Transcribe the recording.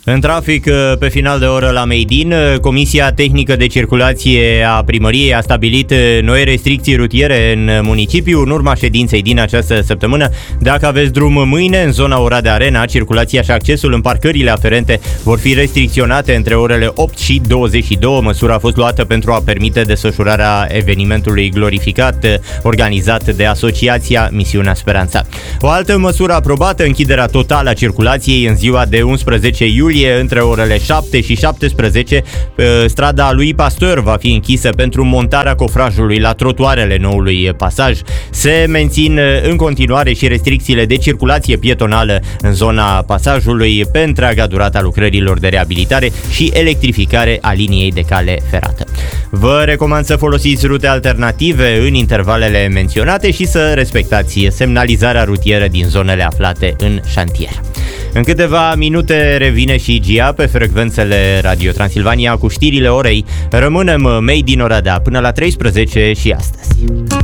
În trafic, pe final de oră la Meidin, Comisia Tehnică de Circulație a Primăriei a stabilit noi restricții rutiere în municipiu în urma ședinței din această săptămână. Dacă aveți drum mâine în zona Oradea Arena, circulația și accesul în parcările aferente vor fi restricționate între orele 8 și 22. Măsura a fost luată pentru a permite desfășurarea evenimentului glorificat organizat de Asociația Misiunea Speranța. O altă măsură aprobată, închiderea totală a circulației în ziua de 11 iulie între orele 7 și 17. Strada lui Pasteur va fi închisă pentru montarea cofrajului la trotuarele noului pasaj. Se mențin în continuare și restricțiile de circulație pietonală în zona pasajului pe întreaga durată a lucrărilor de reabilitare și electrificare a liniei de cale ferată. Vă recomand să folosiți rute alternative în intervalele menționate și să respectați semnalizarea rutieră din zonele aflate în șantier. În câteva minute revine și Gia pe frecvențele Radio Transilvania cu știrile orei. Rămânem Made in Oradea până la 13 și astăzi.